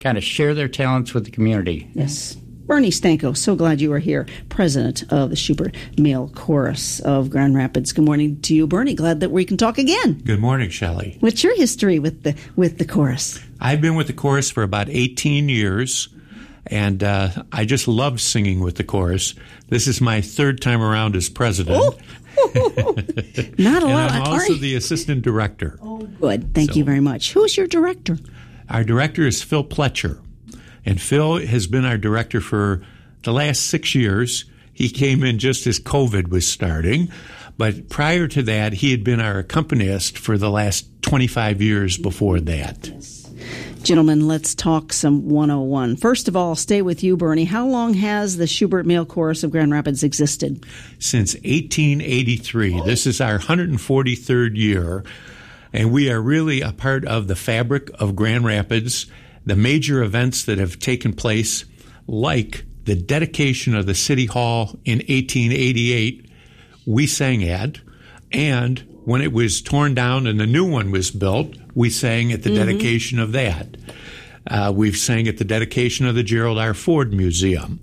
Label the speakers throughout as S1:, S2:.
S1: kind of share their talents with the community.
S2: Yes. Bernie Stanko, so glad you are here, president of the Schubert Male Chorus of Grand Rapids. Good morning to you, Bernie. Glad that we can talk again.
S3: Good morning, Shelley.
S2: What's your history with the chorus?
S3: I've been with the chorus for about 18 years, and I just love singing with the chorus. This is my third time around as president.
S2: Oh. Not a lot.
S3: And I'm also the assistant director.
S2: Oh, good. Thank you very much. Who's your director?
S3: Our director is Phil Pletcher. And Phil has been our director for the last 6 years. He came in just as COVID was starting. But prior to that, he had been our accompanist for the last 25 years before that.
S2: Yes. Gentlemen, let's talk some 101. First of all, stay with you, Bernie. How long has the Schubert Male Chorus of Grand Rapids existed?
S3: Since 1883. This is our 143rd year. And we are really a part of the fabric of Grand Rapids. The major events that have taken place, like the dedication of the City Hall in 1888, we sang at, and when it was torn down and the new one was built, we sang at the dedication of that. We've sang at the dedication of the Gerald R. Ford Museum.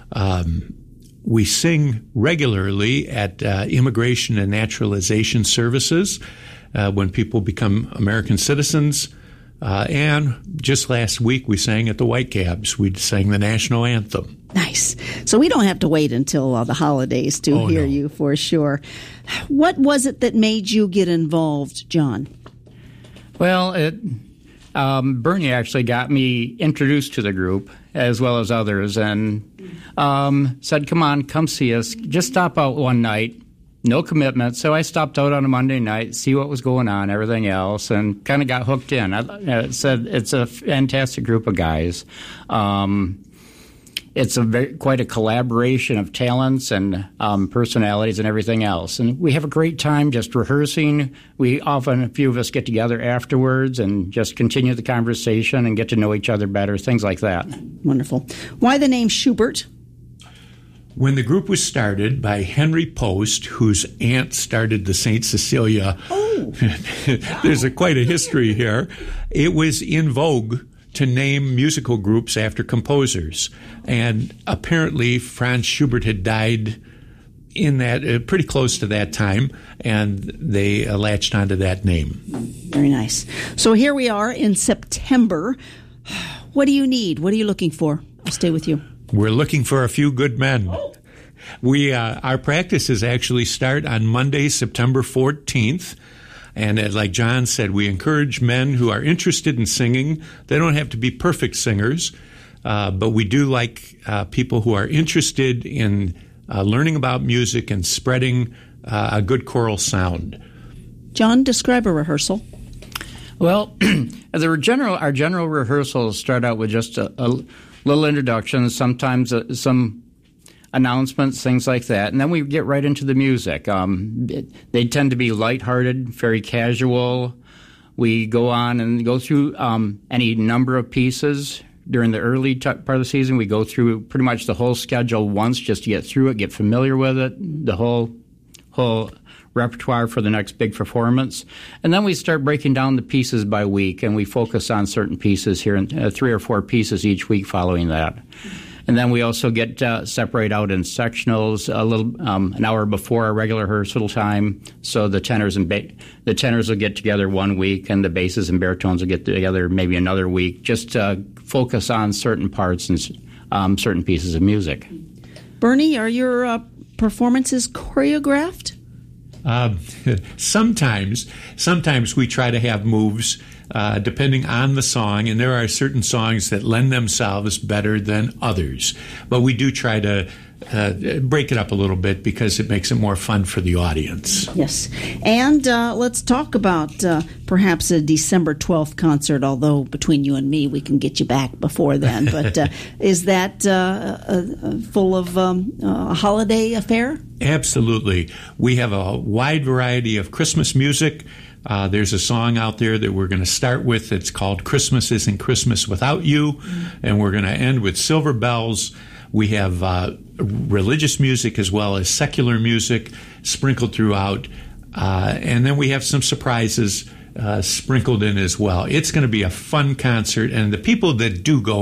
S3: We sing regularly at Immigration and Naturalization Services when people become American citizens. And just last week, we sang at the Whitecabs. We sang the national anthem.
S2: Nice. So we don't have to wait until the holidays to hear you, for sure. What was it that made you get involved, John?
S1: Well, Bernie actually got me introduced to the group, as well as others, and said, come see us. Just stop out one night. No commitment. So I stopped out on a Monday night, see what was going on, everything else, and kind of got hooked in. I said it's a fantastic group of guys. It's quite a collaboration of talents and personalities and everything else. And we have a great time just rehearsing. A few of us get together afterwards and just continue the conversation and get to know each other better, things like that.
S2: Wonderful. Why the name Schubert?
S3: When the group was started by Henry Post, whose aunt started the St. Cecilia, there's quite a history here, it was in vogue to name musical groups after composers. And apparently Franz Schubert had died in that pretty close to that time, and they latched onto that name.
S2: Very nice. So here we are in September. What do you need? What are you looking for? I'll stay with you.
S3: We're looking for a few good men. Our practices actually start on Monday, September 14th. And like John said, we encourage men who are interested in singing. They don't have to be perfect singers, but we do like people who are interested in learning about music and spreading a good choral sound. John,
S2: describe a rehearsal.
S1: Well, our general rehearsals start out with just a little introduction, sometimes some announcements, things like that, and then we get right into the music. They tend to be lighthearted, very casual. We go on and go through any number of pieces. During the early part of the season, we go through pretty much the whole schedule once just to get through it, get familiar with it, the whole repertoire for the next big performance. And then we start breaking down the pieces by week, and we focus on certain pieces here, 3 or 4 pieces each week following that. And then we also get separate out in sectionals a little an hour before our regular rehearsal time. So the tenors will get together one week, and the basses and baritones will get together maybe another week, just to focus on certain parts and certain pieces of music.
S2: Bernie, are your performances choreographed?
S3: Sometimes we try to have moves depending on the song, and there are certain songs that lend themselves better than others. But we do try to break it up a little bit because it makes it more fun for the audience.
S2: Yes. And let's talk about perhaps a December 12th concert, although between you and me, we can get you back before then. But is that full of a holiday affair?
S3: Absolutely. We have a wide variety of Christmas music. There's a song out there that we're going to start with that's called Christmas Isn't Christmas Without You, and we're going to end with Silver Bells. We have religious music as well as secular music sprinkled throughout, and then we have some surprises sprinkled in as well. It's going to be a fun concert, and the people that do go